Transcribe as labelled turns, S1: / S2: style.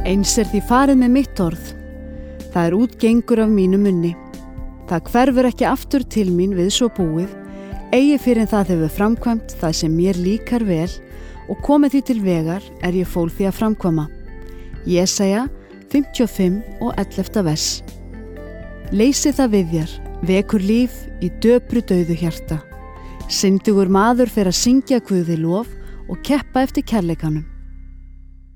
S1: Eins því farið með mitt orð. Það útgengur af mínu munni. Það hverfur ekki aftur til mín við svo búið, eigi fyrir það hefur framkvæmt það sem mér líkar vel og komið því til vegar ég fól því að framkvæma. Jesaja 55 og 11. vers. Leysi það við þér, vekur líf í döpru dauðu hjarta. Syndugur maður fer að syngja Guði lof og keppa eftir kærleikanum.